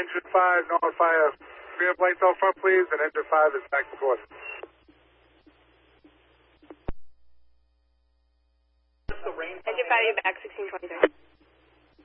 engine 5, notify rear lights out front, please, and engine 5 is back and forth. Engine 5, you're back, 1623.